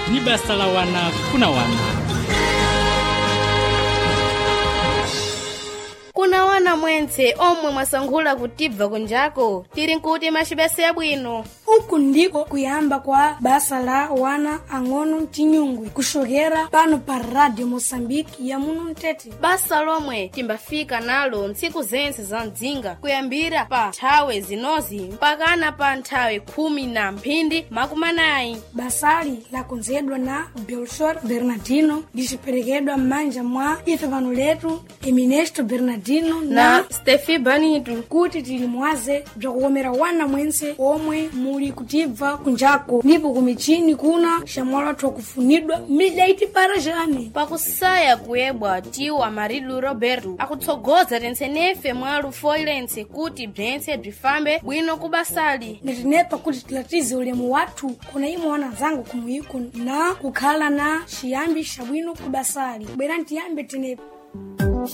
ni basa la wana kuna wana. Kuna wana mwense omwe mwasangula kutibva kunjako tiri nkuti machibese yabwino. Uku ndiko kuyamba kwa basa la wana ang'ono mchinyungwi kushokera pano pa Radio Mosambiki ya muno mtete. Basa lomwe timbafika nalo ntsiku zense za mdzinga kuyambira pa nthawe zinozi mpakana pa nthawe 10:40. Basali lakonzedwa na Belchor Bernardino lichiperekedwa m'manja mwa ife pano letu Eminesto Bernardino na Stefi Banitu kuti tili mwaze bzakukomera wana mwense omwe muli kutibva kunjako ndipo kumichini kuna shamwala twakufunidwa midaiti para jani pakusaya kuyebwa tiwo Amarilu Roberto akutsogoza tensenefe mwalu foilense kuti bzense bzifambe bwino kubasali netinepa kuti tilatize ulemu wathu kuna imwe wana zangu kumuyiko na kukhala na chiyambi chabwino kubasali bwera ntiyambe tenepa.